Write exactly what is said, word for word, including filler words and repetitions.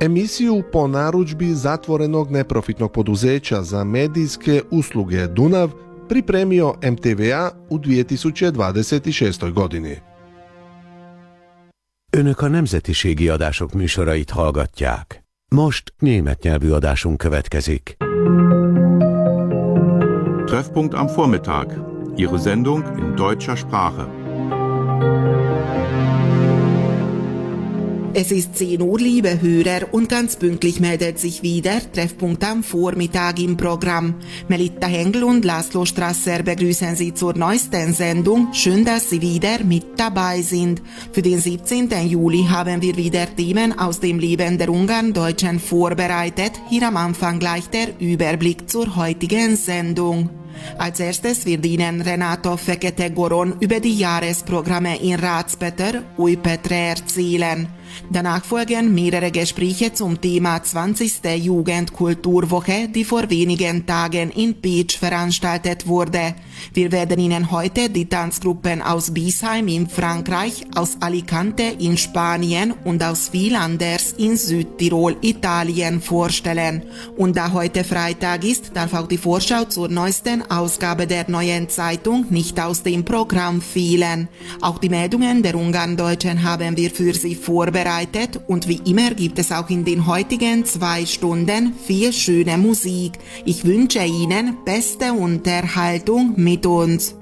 Emisiju po narudžbi zatvorenog neprofitnog poduzeća za medijske usluge Dunav pripremio em te ve a u dvije tisuće dvadeset šestoj godini. Önök a nemzetiségi adások műsorait hallgatják. Most német nyelvű adásunk következik. Treffpunkt am Vormittag. Ihre Sendung in deutscher Sprache. Es ist zehn Uhr, liebe Hörer, und ganz pünktlich meldet sich wieder Treffpunkt am Vormittag im Programm. Melitta Hengel und Laszlo Strasser begrüßen Sie zur neuesten Sendung. Schön, dass Sie wieder mit dabei sind. Für den siebzehnten Juli haben wir wieder Themen aus dem Leben der Ungarn-Deutschen vorbereitet. Hier am Anfang gleich der Überblick zur heutigen Sendung. Als erstes wird Ihnen Renato Fekete-Goron über die Jahresprogramme in Ratspeter, Újpetre erzählen. Danach folgen mehrere Gespräche zum Thema zwanzigste Jugendkulturwoche, die vor wenigen Tagen in Pécs veranstaltet wurde. Wir werden Ihnen heute die Tanzgruppen aus Biesheim in Frankreich, aus Alicante in Spanien und aus Vilanders in Südtirol, Italien vorstellen. Und da heute Freitag ist, darf auch die Vorschau zur neuesten Ausgabe der Neuen Zeitung nicht aus dem Programm fehlen. Auch die Meldungen der Ungarn-Deutschen haben wir für Sie vorbereitet. Und wie immer gibt es auch in den heutigen zwei Stunden viel schöne Musik. Ich wünsche Ihnen beste Unterhaltung mit uns.